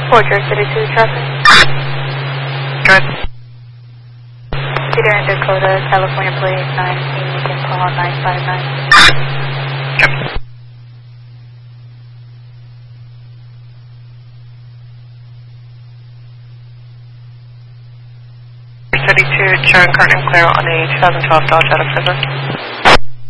Porter, 32 traffic. Good. Cedar and Dakota, California plate 19, you can call 959. Yep. City 2, Sharon Carton and Claire on a 2012 Dodge out of Fresno.